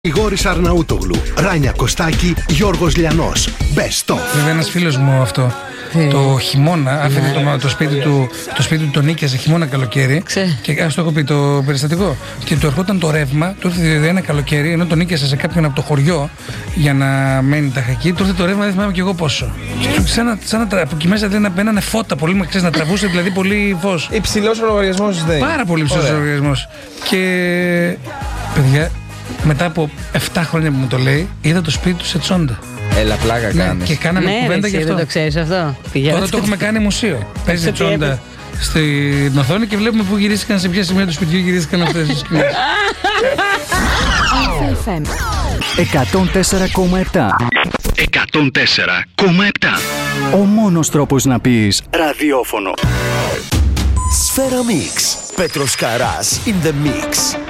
Γρηγόρης Αρναούτογλου, Ράνια Κωστάκη, Γιώργος Λιανός. Best of. Βέβαια, ένας φίλος μου αυτό. Το χειμώνα, άφηνε το σπίτι του τον νίκιαζε χειμώνα καλοκαίρι. Και ας το έχω πει το περιστατικό. Και του ερχόταν το ρεύμα, του ήρθε ένα καλοκαίρι, ενώ τον νίκιαζε σε κάποιον από το χωριό για να μένει ταχακή. Του ήρθε το ρεύμα, δεν θυμάμαι κι εγώ πόσο. Σαν να από εκεί μέσα δηλαδή, να μπαίνανε φώτα πολύ, μα ξέρεις, να τραβούσε δηλαδή πολύ φως. Υψηλός ο λογαριασμός δεν. Πάρα πολύ υψηλός ο λογαριασμός. Και παιδιά, μετά από 7 χρόνια που μου το λέει, είδα το σπίτι του σε Τσόντα. Έλα, πλάκα κάνεις. Και κάναμε κουβέντα γι' αυτό. Δεν το ξέρεις αυτό. Τώρα το έχουμε κάνει μουσείο. Παίζει Τσόντα στην οθόνη και βλέπουμε πού γυρίστηκαν, σε ποια σημεία του σπιτιού γυρίστηκαν αυτές τις σκηνές. 104,7. 104,7. Ο μόνος τρόπος να πεις ραδιόφωνο. Σφαίρα Mix. Πέτρος Καράς in the mix.